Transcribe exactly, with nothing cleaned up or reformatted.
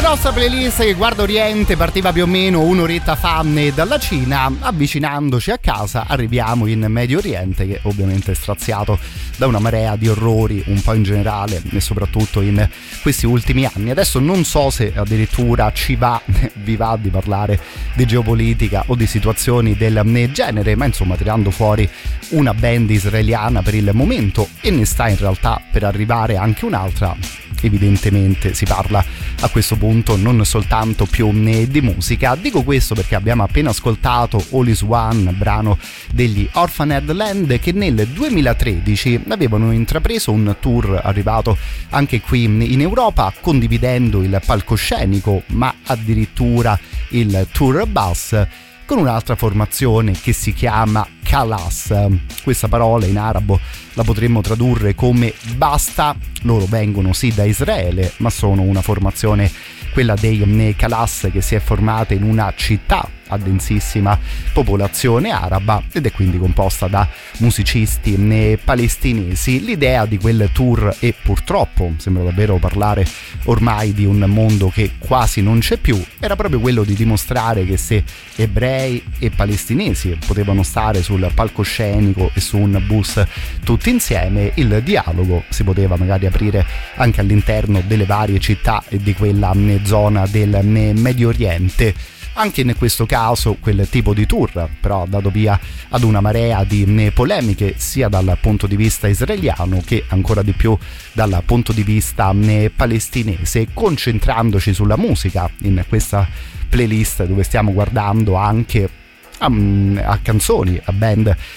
nostra playlist che guarda Oriente partiva più o meno un'oretta fa dalla Cina. Avvicinandoci a casa arriviamo in Medio Oriente, che ovviamente è straziato da una marea di orrori un po' in generale e soprattutto in questi ultimi anni. Adesso non so se addirittura ci va, vi va di parlare di geopolitica o di situazioni del genere, ma insomma tirando fuori una band israeliana per il momento, e ne sta in realtà per arrivare anche un'altra. Evidentemente si parla a questo punto non soltanto più di musica. Dico questo perché abbiamo appena ascoltato All Is One, brano degli Orphaned Land, che nel duemilatredici avevano intrapreso un tour arrivato anche qui in Europa, condividendo il palcoscenico ma addirittura il tour bus con un'altra formazione che si chiama Kalas. Questa parola in arabo la potremmo tradurre come basta. Loro vengono sì da Israele, ma sono una formazione, quella dei Kalas, che si è formata in una città a densissima popolazione araba ed è quindi composta da musicisti palestinesi. L'idea di quel tour, e purtroppo sembra davvero parlare ormai di un mondo che quasi non c'è più, era proprio quello di dimostrare che se ebrei e palestinesi potevano stare sul palcoscenico e su un bus tutti insieme, il dialogo si poteva magari aprire anche all'interno delle varie città e di quella zona del Medio Oriente. Anche in questo caso quel tipo di tour però ha dato via ad una marea di polemiche, sia dal punto di vista israeliano che ancora di più dal punto di vista palestinese. Concentrandoci sulla musica in questa playlist, dove stiamo guardando anche a, a canzoni, a band